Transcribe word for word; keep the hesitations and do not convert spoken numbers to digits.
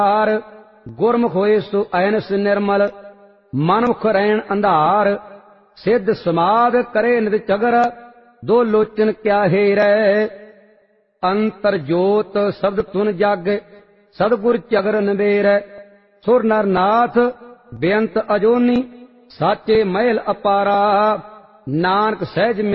गुरमुख होए सो ऐनस निर्मल, मनमुख रैन अंधार। सिद्ध समाध करे नित चगर, दो लोचन क्या हेरै। अंतर जोत शब्द तुन जग, सदगुर चगर नबेरै। सुर नर नाथ बेअंत अजोनी, साचे महल अपारा। नानक सहज